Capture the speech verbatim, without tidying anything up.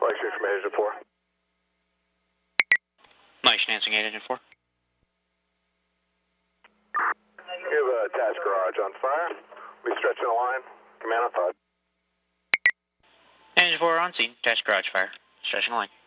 Mike six from Agent four. Mike Nancing eight, Agent four. We have a attached garage on fire. We stretching a line. Command on five. Agent four on scene. Attached garage fire. Stretching a line.